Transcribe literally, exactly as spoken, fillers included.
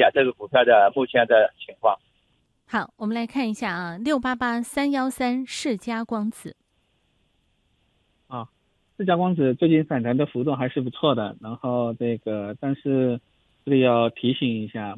下这个股票的目前的情况。 好，我们来看一下啊，六八八三幺三世嘉光子。 啊，世嘉光子最近反弹的幅度还是不错的，然后这个但是这里要提醒一下，